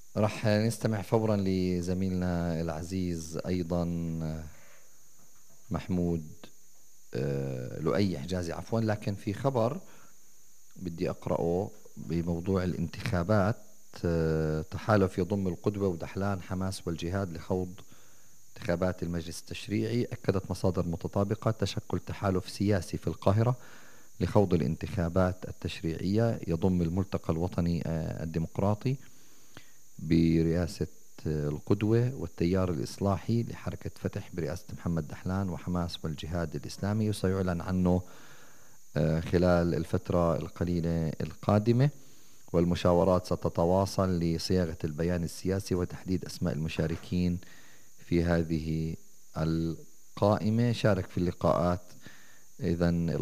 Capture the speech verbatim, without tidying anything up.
راح نستمع فورا لزميلنا العزيز أيضا محمود آه، لؤي حجازي عفوا. لكن في خبر بدي أقرأه بموضوع الانتخابات. آه، تحالف يضم القدوة ودحلان حماس والجهاد لخوض انتخابات المجلس التشريعي. أكدت مصادر متطابقة تشكل تحالف سياسي في القاهرة لخوض الانتخابات التشريعية يضم الملتقى الوطني آه، الديمقراطي برئاسة القدوة والتيار الإصلاحي لحركة فتح برئاسة محمد دحلان وحماس والجهاد الإسلامي، وسيعلن عنه آه، خلال الفترة القليلة القادمة. والمشاورات ستتواصل لصياغة البيان السياسي وتحديد أسماء المشاركين في هذه القائمة. شارك في اللقاءات إذن